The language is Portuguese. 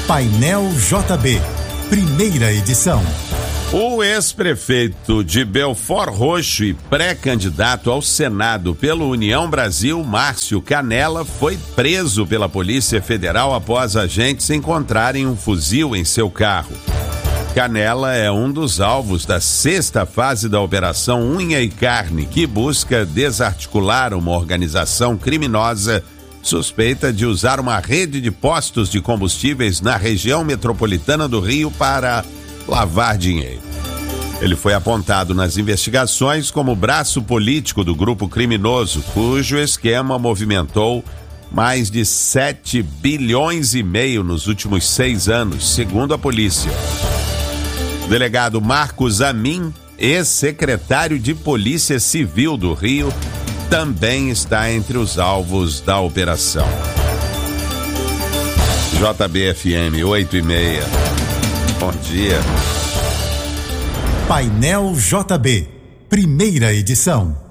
Painel JB, primeira edição. O ex-prefeito de Belford Roxo e pré-candidato ao Senado pela União Brasil, Márcio Canela, foi preso pela Polícia Federal após agentes encontrarem um fuzil em seu carro. Canela é um dos alvos da 6ª fase da Operação Unha e Carne, que busca desarticular uma organização criminosa suspeita de usar uma rede de postos de combustíveis na região metropolitana do Rio para lavar dinheiro. Ele foi apontado nas investigações como braço político do grupo criminoso, cujo esquema movimentou mais de 7 bilhões e meio nos últimos 6 anos, segundo a polícia. O delegado Marcos Amin, ex-secretário de Polícia Civil do Rio, também está entre os alvos da operação. JBFM 8:30. Bom dia. Painel JB, primeira edição.